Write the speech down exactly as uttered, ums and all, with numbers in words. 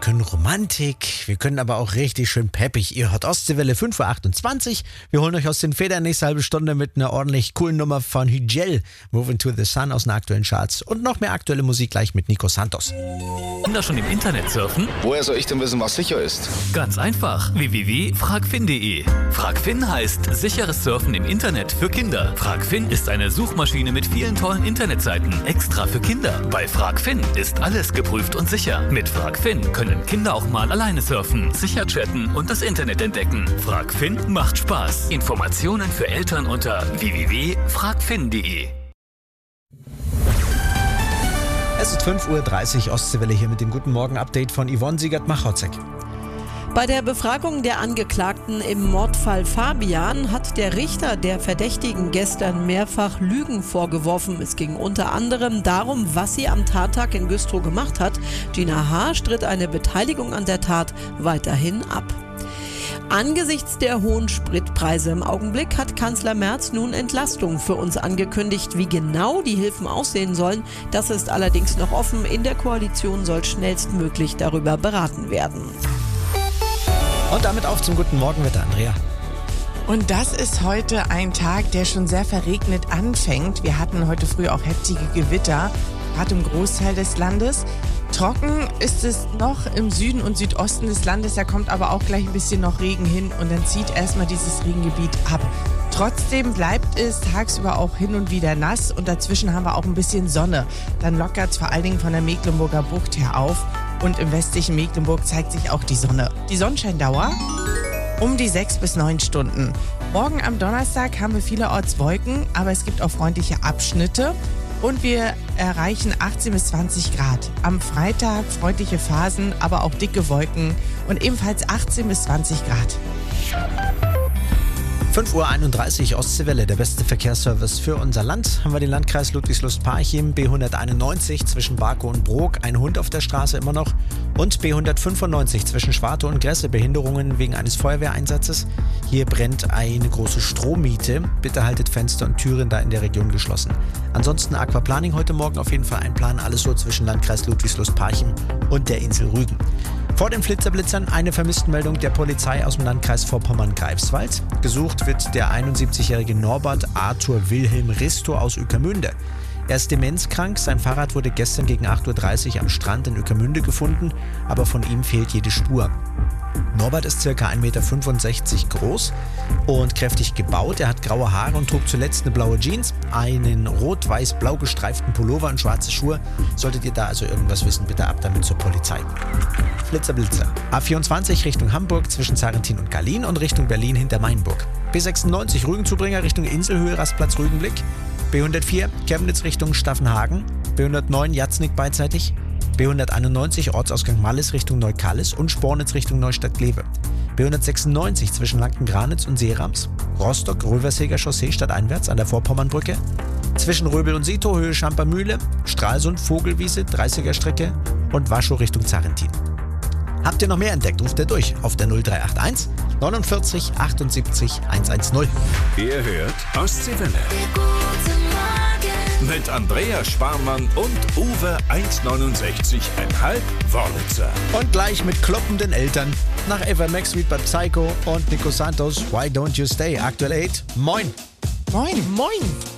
können Romantik, wir können aber auch richtig schön peppig. Ihr hört Ostseewelle fünf Uhr achtundzwanzig. Wir holen euch aus den Federn nächste halbe Stunde mit einer ordentlich coolen Nummer von Hügel, Moving to the Sun aus den aktuellen Charts. Und noch mehr aktuelle Musik gleich mit Nico Santos. Kinder schon im Internet surfen? Woher soll ich denn wissen, was sicher ist? Ganz einfach. w w w punkt fragfin punkt de. Fragfin heißt sicheres Surfen im Internet für Kinder. Fragfin ist eine Suchmaschine mit vielen tollen Internetseiten, extra für Kinder. Bei Fragfin ist alles geprüft und sicher. Mit Fragfin können Kinder auch mal alleine surfen, sicher chatten und das Internet entdecken. Fragfin macht Spaß. Informationen für Eltern unter w w w punkt fragfin punkt de. Es ist fünf Uhr dreißig, Ostseewelle hier mit dem Guten Morgen-Update von Yvonne Siegert-Machotzek. Bei der Befragung der Angeklagten im Mordfall Fabian hat der Richter der Verdächtigen gestern mehrfach Lügen vorgeworfen. Es ging unter anderem darum, was sie am Tattag in Güstrow gemacht hat. Gina H. stritt eine Beteiligung an der Tat weiterhin ab. Angesichts der hohen Spritpreise im Augenblick hat Kanzler Merz nun Entlastung für uns angekündigt. Wie genau die Hilfen aussehen sollen, das ist allerdings noch offen. In der Koalition soll schnellstmöglich darüber beraten werden. Und damit auf zum Guten Morgenwetter, Andrea. Und das ist heute ein Tag, der schon sehr verregnet anfängt. Wir hatten heute früh auch heftige Gewitter, gerade im Großteil des Landes. Trocken ist es noch im Süden und Südosten des Landes, da kommt aber auch gleich ein bisschen noch Regen hin und dann zieht erstmal dieses Regengebiet ab. Trotzdem bleibt es tagsüber auch hin und wieder nass und dazwischen haben wir auch ein bisschen Sonne. Dann lockert es vor allen Dingen von der Mecklenburger Bucht her auf und im westlichen Mecklenburg zeigt sich auch die Sonne. Die Sonnenscheindauer um die sechs bis neun Stunden. Morgen am Donnerstag haben wir vielerorts Wolken, aber es gibt auch freundliche Abschnitte. Und wir erreichen achtzehn bis zwanzig Grad. Am Freitag freundliche Phasen, aber auch dicke Wolken und ebenfalls achtzehn bis zwanzig Grad. fünf Uhr einunddreißig, Ostseewelle, der beste Verkehrsservice für unser Land. Haben wir den Landkreis Ludwigslust-Parchim, B hunderteinundneunzig zwischen Barkow und Brok, ein Hund auf der Straße immer noch. Und B hundertfünfundneunzig zwischen Schwarte und Gresse, Behinderungen wegen eines Feuerwehreinsatzes. Hier brennt eine große Strommiete. Bitte haltet Fenster und Türen da in der Region geschlossen. Ansonsten Aquaplaning heute Morgen auf jeden Fall einplanen. Alles so zwischen Landkreis Ludwigslust-Parchim und der Insel Rügen. Vor den Flitzerblitzern eine Vermisstenmeldung der Polizei aus dem Landkreis Vorpommern-Greifswald. Gesucht wird der einundsiebzigjährige Norbert Arthur Wilhelm Risto aus Ueckermünde. Er ist demenzkrank, sein Fahrrad wurde gestern gegen acht Uhr dreißig am Strand in Ueckermünde gefunden, aber von ihm fehlt jede Spur. Norbert ist ca. ein Meter fünfundsechzig groß und kräftig gebaut. Er hat graue Haare und trug zuletzt eine blaue Jeans, einen rot-weiß-blau gestreiften Pullover und schwarze Schuhe. Solltet ihr da also irgendwas wissen, bitte ab damit zur Polizei. Flitzerblitzer. A vierundzwanzig Richtung Hamburg zwischen Zarentin und Gallien und Richtung Berlin hinter Mainburg. B sechsundneunzig Rügenzubringer Richtung Inselhöhe, Rastplatz Rügenblick. B hundertvier Chemnitz Richtung Staffenhagen. B hundertneun Jatznig beidseitig. B hunderteinundneunzig Ortsausgang Malles Richtung Neukallis und Spornitz Richtung Neustadt-Glewe. B hundertsechsundneunzig zwischen Lanken-Granitz und Seerams. Rostock-Röverseger Chaussee stadteinwärts an der Vorpommernbrücke. Zwischen Röbel und Sito Höhe Schampermühle, Stralsund Vogelwiese dreißiger Strecke und Waschow Richtung Zarentin. Habt ihr noch mehr entdeckt, ruft ihr durch auf der null drei acht eins neunundvierzig achtundsiebzig hundertzehn. Ihr hört Ostseewelle. Mit Andrea Sparmann und Uwe eins neunundsechzig Komma fünf Wörlitzer. Und gleich mit kloppenden Eltern nach Eva Max Sweet bei Psycho und Nico Santos, Why Don't You Stay? Aktuell acht. Moin. Moin. Moin.